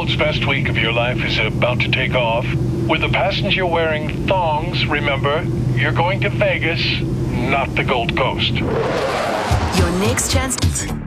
world's best week of your life is about to take off. With a passenger wearing thongs, remember, you're going to Vegas, not the Gold Coast. Your next chance.